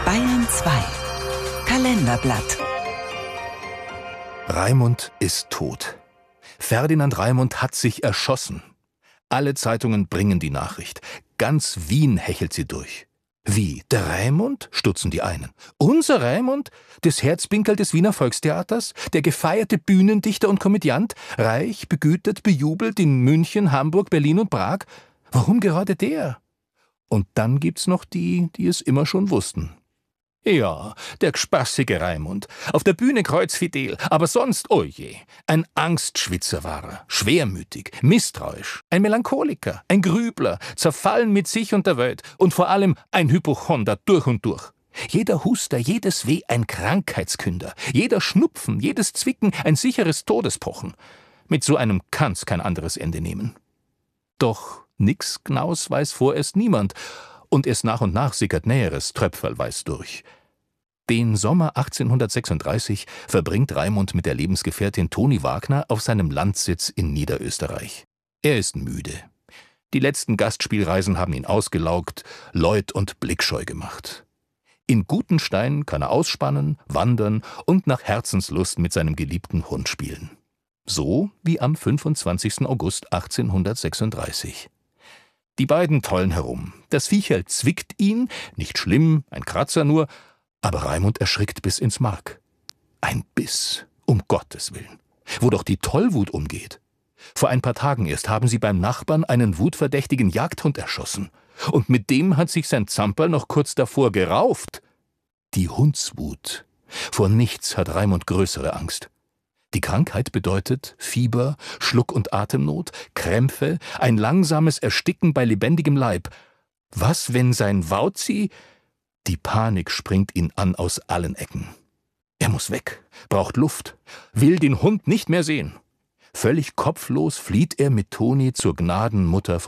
Bayern 2 Kalenderblatt. Raimund ist tot. Ferdinand Raimund hat sich erschossen. Alle Zeitungen bringen die Nachricht. Ganz Wien hechelt sie durch. Wie, der Raimund? Stutzen die einen. Unser Raimund? Das Herzpinkerl des Wiener Volkstheaters? Der gefeierte Bühnendichter und Komödiant? Reich, begütert, bejubelt in München, Hamburg, Berlin und Prag? Warum gerade der? Und dann gibt's noch die, die es immer schon wussten. Ja, der gspassige Raimund. Auf der Bühne kreuzfidel, aber sonst, oh je, ein Angstschwitzer war er, schwermütig, misstrauisch, ein Melancholiker, ein Grübler, zerfallen mit sich und der Welt und vor allem ein Hypochonder durch und durch. Jeder Huster, jedes Weh ein Krankheitskünder, jeder Schnupfen, jedes Zwicken ein sicheres Todespochen. Mit so einem kann's kein anderes Ende nehmen. Doch nix Gnaus weiß vorerst niemand, und erst nach und nach sickert Näheres tröpfelweis durch. Den Sommer 1836 verbringt Raimund mit der Lebensgefährtin Toni Wagner auf seinem Landsitz in Niederösterreich. Er ist müde. Die letzten Gastspielreisen haben ihn ausgelaugt, leut- und blickscheu gemacht. In Gutenstein kann er ausspannen, wandern und nach Herzenslust mit seinem geliebten Hund spielen. So wie am 25. August 1836. Die beiden tollen herum. Das Viecherl zwickt ihn, nicht schlimm, ein Kratzer nur, aber Raimund erschrickt bis ins Mark. Ein Biss, um Gottes Willen, wo doch die Tollwut umgeht. Vor ein paar Tagen erst haben sie beim Nachbarn einen wutverdächtigen Jagdhund erschossen. Und mit dem hat sich sein Zamperl noch kurz davor gerauft. Die Hundswut. Vor nichts hat Raimund größere Angst. Die Krankheit bedeutet Fieber, Schluck- und Atemnot, Krämpfe, ein langsames Ersticken bei lebendigem Leib. Was, wenn sein Wauzi? Die Panik springt ihn an aus allen Ecken. Er muss weg, braucht Luft, will den Hund nicht mehr sehen. Völlig kopflos flieht er mit Toni zur Gnadenmutter